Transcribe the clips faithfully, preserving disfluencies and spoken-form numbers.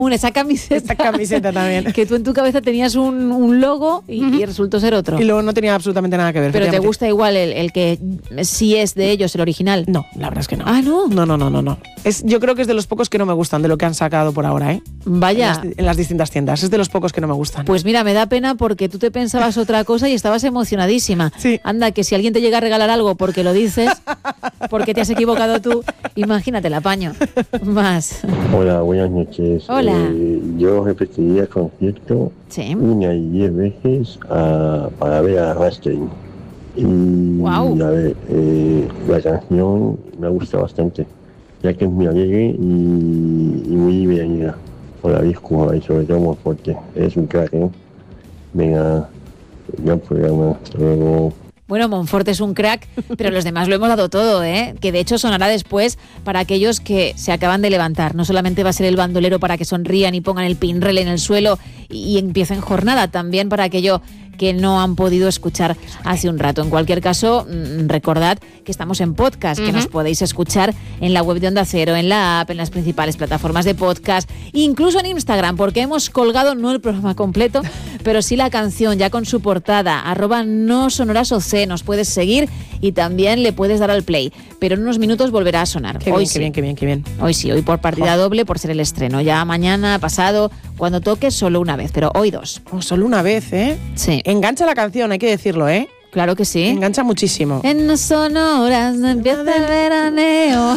esa camiseta. Esta camiseta también. Que tú en tu cabeza tenías un, un logo y, uh-huh. y resultó ser otro. Y luego no tenía absolutamente nada que ver. Pero te gusta igual el, el que sí es de ellos, el original. No, la verdad es que no. Ah, ¿no? No, no, no, no, no. Es, yo creo que es de los pocos que no me gustan de lo que han sacado por ahora, ¿eh? Vaya. En las, en las distintas tiendas. Es de los pocos que no me gustan. Pues mira, me da pena porque tú te pensabas otra cosa y estabas emocionadísima. Sí. Anda, que si alguien te llega a regalar algo porque lo dices, porque te has equivocado tú, imagínate el apaño. Más. Hola, buenas noches. Hola. Eh, yo repetiría el concierto sí. una y diez veces a, para ver a Rammstein. Y wow. a ver, eh, la canción me gusta bastante, ya que es muy alegre y, y muy divertida. Por la disco y sobre todo muy fuerte. Es un crack, ¿eh? Venga, gran programa. Hasta luego. Bueno, Monfort es un crack, pero los demás lo hemos dado todo, ¿eh? Que de hecho sonará después para aquellos que se acaban de levantar. No solamente va a ser el bandolero para que sonrían y pongan el pinrel en el suelo y empiecen jornada, también para aquello que no han podido escuchar hace un rato. En cualquier caso, recordad que estamos en podcast, uh-huh. que nos podéis escuchar en la web de Onda Cero, en la app, en las principales plataformas de podcast, incluso en Instagram, porque hemos colgado no el programa completo, pero sí la canción ya con su portada, arroba no sonoras oc, nos puedes seguir y también le puedes dar al play. Pero en unos minutos volverá a sonar. Qué hoy bien, sí. qué bien, qué bien, qué bien. Hoy sí, hoy por partida oh. doble por ser el estreno. Ya mañana, pasado, cuando toque, solo una vez, pero hoy dos. Oh, solo una vez, ¿eh? Sí. Engancha la canción, hay que decirlo, ¿eh? Claro que sí. Engancha muchísimo. En no sonoras no empieza el veraneo.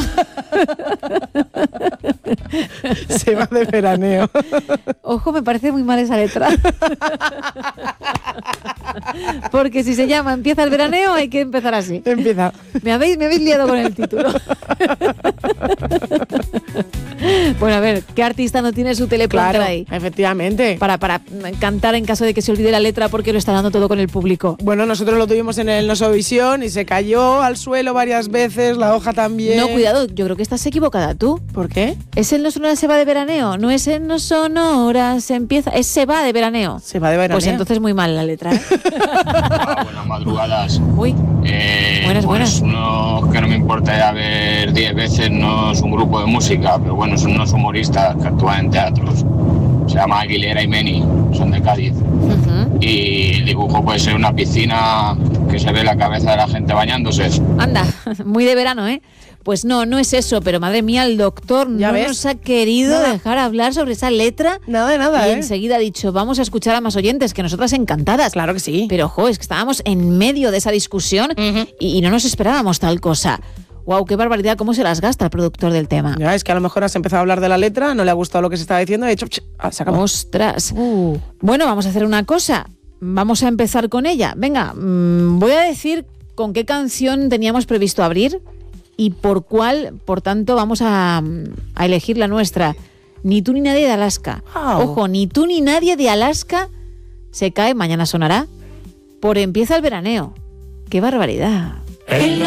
Se va de veraneo. Ojo, me parece muy mal esa letra. Porque si se llama Empieza el veraneo, hay que empezar así. Empieza. Me habéis, me habéis liado con el título. Bueno, a ver, ¿qué artista no tiene su teleprompter claro, ahí? Efectivamente. Para, para cantar en caso de que se olvide la letra porque lo está dando todo con el público. Bueno, nosotros lo tuvimos en el Nosovisión y se cayó al suelo varias veces, la hoja también. No, cuidado, yo creo que estás equivocada tú. ¿Por qué? Es el No Sonoras se va de veraneo, no es el No Sonoras se empieza, es se va de veraneo. Se va de veraneo. Pues entonces muy mal la letra, ¿eh? Hola, buenas madrugadas. Uy, eh, buenas, pues buenas. Uno que no me importa ya ver diez veces, no es un grupo de música, pero bueno, son unos humoristas que actúan en teatros. Se llama Aguilera y Meni, son de Cádiz. Uh-huh. Y el dibujo puede ser una piscina que se ve la cabeza de la gente bañándose. Anda, muy de verano, ¿eh? Pues no, no es eso, pero madre mía, el doctor no ves? nos ha querido nada. dejar hablar sobre esa letra. Nada de nada, y ¿eh? enseguida ha dicho, vamos a escuchar a más oyentes, que nosotras encantadas. Claro que sí. Pero, ojo, es que estábamos en medio de esa discusión uh-huh. y, y no nos esperábamos tal cosa. Guau, qué barbaridad, cómo se las gasta el productor del tema. Ya, es que a lo mejor has empezado a hablar de la letra, no le ha gustado lo que se estaba diciendo y ha dicho, ah, se acabó. Ostras. Uh. Bueno, vamos a hacer una cosa. Vamos a empezar con ella. Venga, mmm, voy a decir con qué canción teníamos previsto abrir y por cuál, por tanto, vamos a, a elegir la nuestra. Ni tú ni nadie de Alaska. Oh. Ojo, ni tú ni nadie de Alaska se cae, mañana sonará, por Empieza el veraneo. ¡Qué barbaridad!